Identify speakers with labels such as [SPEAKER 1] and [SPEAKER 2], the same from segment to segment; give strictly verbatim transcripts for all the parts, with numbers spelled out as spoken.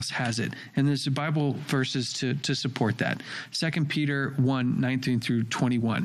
[SPEAKER 1] has it. And there's Bible verses to, to support that. Second Peter one, nineteen through twenty-one.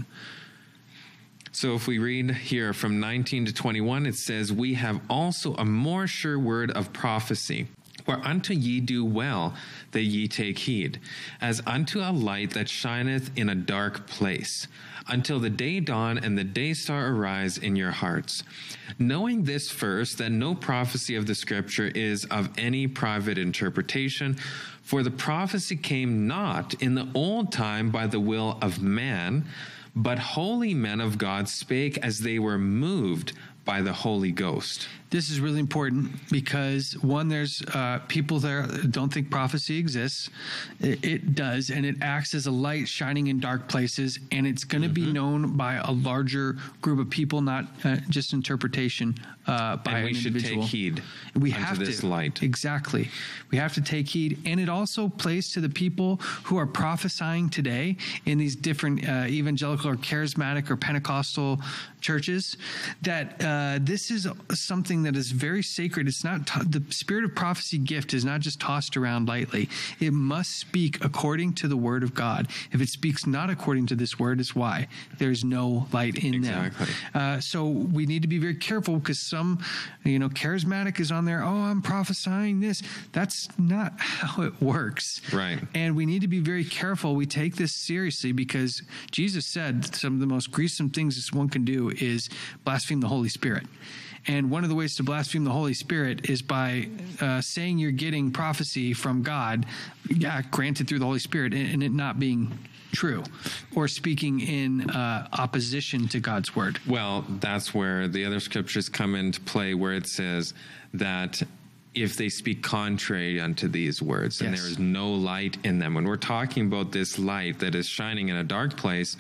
[SPEAKER 2] So if we read here from nineteen to twenty-one, it says, "We have also a more sure word of prophecy, whereunto ye do well that ye take heed, as unto a light that shineth in a dark place, until the day dawn and the day star arise in your hearts. Knowing this first, that no prophecy of the Scripture is of any private interpretation, for the prophecy came not in the old time by the will of man, but holy men of God spake as they were moved by the Holy Ghost."
[SPEAKER 1] This is really important because, one, there's uh, people there that don't think prophecy exists. It, it does, and it acts as a light shining in dark places, and it's going to mm-hmm. be known by a larger group of people, not uh, just interpretation uh, by
[SPEAKER 2] and we
[SPEAKER 1] an
[SPEAKER 2] should
[SPEAKER 1] individual.
[SPEAKER 2] take heed
[SPEAKER 1] we
[SPEAKER 2] unto
[SPEAKER 1] have
[SPEAKER 2] this
[SPEAKER 1] to.
[SPEAKER 2] light.
[SPEAKER 1] Exactly. We have to take heed, and it also plays to the people who are prophesying today in these different uh, evangelical or charismatic or Pentecostal churches, that uh, this is something that is very sacred. It's not t- the spirit of prophecy gift is not just tossed around lightly. It must speak according to the word of God. If it speaks not according to this word, is why there's no light in
[SPEAKER 2] exactly.
[SPEAKER 1] them. Uh, so we need to be very careful, because some, you know, charismatic is on there. Oh, I'm prophesying this. That's not how it works.
[SPEAKER 2] Right.
[SPEAKER 1] And we need to be very careful. We take this seriously, because Jesus said some of the most gruesome things this one can do is blaspheme the Holy Spirit. And one of the ways to blaspheme the Holy Spirit is by uh, saying you're getting prophecy from God, yeah, granted through the Holy Spirit, and, and it not being true, or speaking in uh, opposition to God's word.
[SPEAKER 2] Well, that's where the other scriptures come into play, where it says that if they speak contrary unto these words, then
[SPEAKER 1] yes.
[SPEAKER 2] there is no light in them. When we're talking about this light that is shining in a dark place,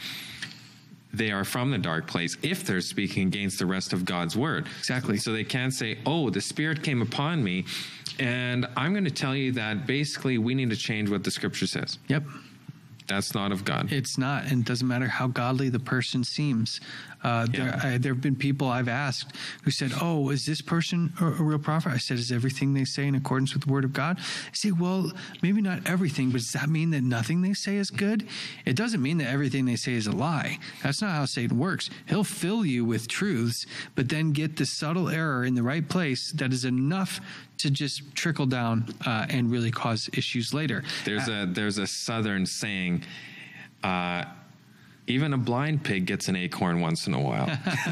[SPEAKER 2] they are from the dark place if they're speaking against the rest of God's word.
[SPEAKER 1] Exactly.
[SPEAKER 2] So they can't say, oh, the Spirit came upon me, and I'm going to tell you that basically we need to change what the Scripture says.
[SPEAKER 1] Yep.
[SPEAKER 2] That's not of God.
[SPEAKER 1] It's not, and it doesn't matter how godly the person seems. Uh,
[SPEAKER 2] Yeah.
[SPEAKER 1] there, I, there have been people I've asked who said, "Oh, is this person a, a real prophet?" I said, "Is everything they say in accordance with the word of God?" I say, "Well, maybe not everything, but does that mean that nothing they say is good?" It doesn't mean that everything they say is a lie. That's not how Satan works. He'll fill you with truths, but then get the subtle error in the right place that is enough to just trickle down uh, and really cause issues later.
[SPEAKER 2] There's
[SPEAKER 1] Uh,
[SPEAKER 2] a there's a Southern saying, uh, even a blind pig gets an acorn once in a while.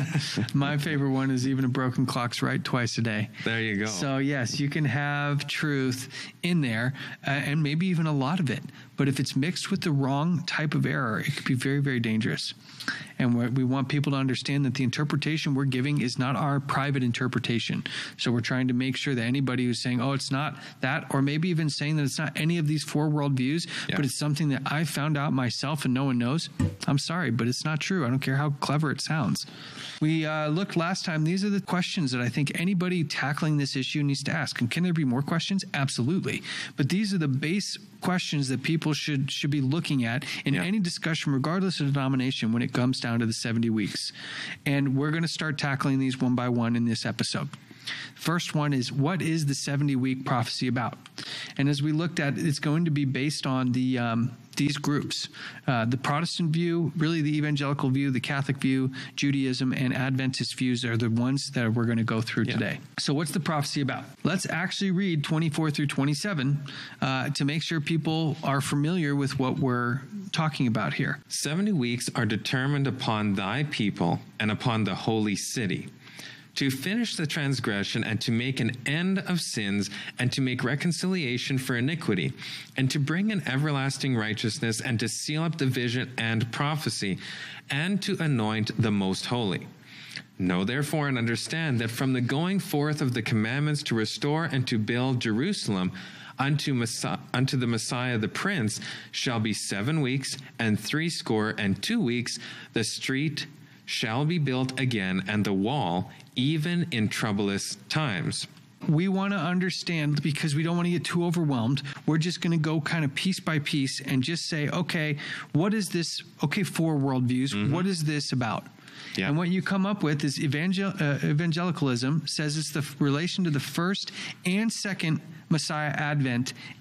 [SPEAKER 1] My favorite one is even a broken clock's right twice a day.
[SPEAKER 2] There you go.
[SPEAKER 1] So yes, you can have truth in there, uh, and maybe even a lot of it. But if it's mixed with the wrong type of error, it could be very, very dangerous. And we're, we want people to understand that the interpretation we're giving is not our private interpretation. So we're trying to make sure that anybody who's saying, oh, it's not that, or maybe even saying that it's not any of these four worldviews,
[SPEAKER 2] yeah.
[SPEAKER 1] but it's something that I found out myself and no one knows, I'm sorry, but it's not true. I don't care how clever it sounds. We uh, looked last time. These are the questions that I think anybody tackling this issue needs to ask. And can there be more questions? Absolutely. But these are the base questions that people should should be looking at in
[SPEAKER 2] yeah.
[SPEAKER 1] any discussion, regardless of denomination, when it comes down to the seventy weeks. And we're going to start tackling these one by one in this episode. First one is, what is the seventy-week prophecy about? And as we looked at, it's going to be based on the um, these groups. Uh, the Protestant view, really the evangelical view, the Catholic view, Judaism, and Adventist views are the ones that we're going to go through
[SPEAKER 2] yeah.
[SPEAKER 1] today. So what's the prophecy about? Let's actually read twenty-four through twenty-seven uh, to make sure people are familiar with what we're talking about here.
[SPEAKER 2] Seventy weeks are determined upon thy people and upon the holy city, to finish the transgression, and to make an end of sins, and to make reconciliation for iniquity, and to bring an everlasting righteousness, and to seal up the vision and prophecy, and to anoint the most holy. Know therefore and understand that from the going forth of the commandments to restore and to build Jerusalem unto, Messiah, unto the Messiah the Prince shall be seven weeks and threescore and two weeks. The street shall be built again, and the wall, even in troublous times.
[SPEAKER 1] We want to understand, because we don't want to get too overwhelmed. We're just going to go kind of piece by piece and just say, okay, what is this? Okay, four worldviews. Mm-hmm. What is this about? Yeah. And what you come up with is evangel- uh, evangelicalism says it's the f- relation to the first and second Messiah advent